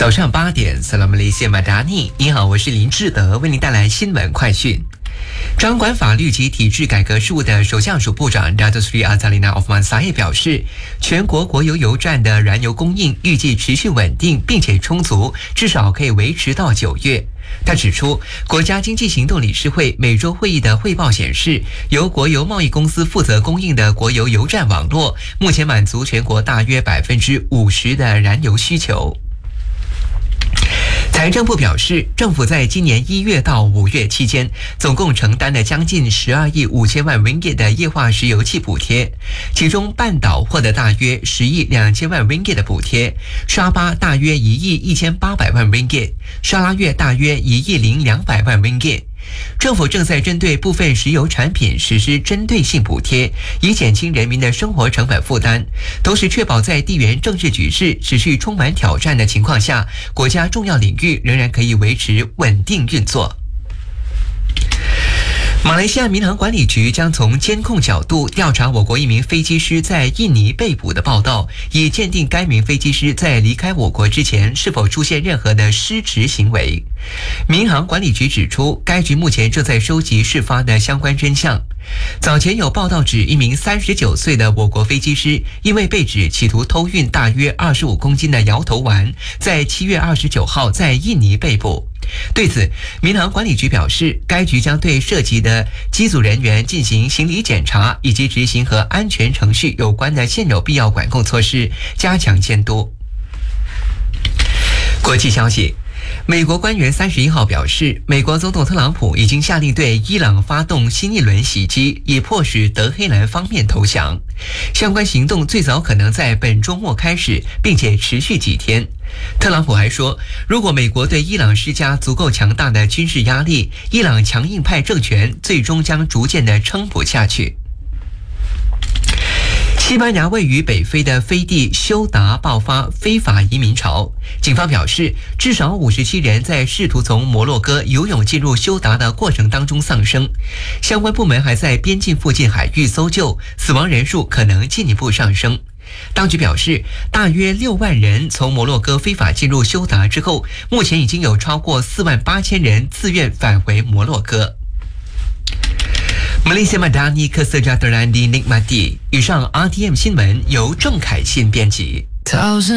早上8点 Salam Malaysia Madani， 你好，我是林志德，为您带来新闻快讯。掌管法律及体制改革事务的首相署部长 Datuk Seri Azalina Othman Said 表示，全国国有油站的燃油供应预计持续稳定并且充足，至少可以维持到9月。他指出，国家经济行动理事会每周会议的汇报显示，由国油贸易公司负责供应的国油油站网络，目前满足全国大约50%的燃油需求。财政部表示，政府在今年1月到5月期间，总共承担了将近12亿5千万 ringgit 的液化石油气补贴，其中半岛获得大约10亿2千万 ringgit 的补贴，沙巴大约1亿1800万 ringgit， 沙拉越大约1亿0200万 ringgit。政府正在针对部分石油产品实施针对性补贴，以减轻人民的生活成本负担，同时确保在地缘政治局势持续充满挑战的情况下，国家重要领域仍然可以维持稳定运作。马来西亚民航管理局将从监控角度调查我国一名飞机师在印尼被捕的报道，以鉴定该名飞机师在离开我国之前是否出现任何的失职行为。民航管理局指出，该局目前正在收集事发的相关真相。早前有报道指，一名39岁的我国飞机师因为被指企图偷运大约25公斤的摇头丸，在7月29号在印尼被捕。对此，民航管理局表示，该局将对涉及的机组人员进行行李检查，以及执行和安全程序有关的现有必要管控措施，加强监督。国际消息，美国官员31号表示，美国总统特朗普已经下令对伊朗发动新一轮袭击，以迫使德黑兰方面投降。相关行动最早可能在本周末开始，并且持续几天。特朗普还说，如果美国对伊朗施加足够强大的军事压力，伊朗强硬派政权最终将逐渐地撑不下去。西班牙位于北非的飞地休达爆发非法移民潮，警方表示，至少57人在试图从摩洛哥游泳进入休达的过程当中丧生，相关部门还在边境附近海域搜救，死亡人数可能进一步上升。当局表示，大约6万人从摩洛哥非法进入休达之后，目前已经有超过4万8千人自愿返回摩洛哥。Malaysia Madani Kesejahteraan dinikmati。以上 RTM 新闻由郑凯欣编辑。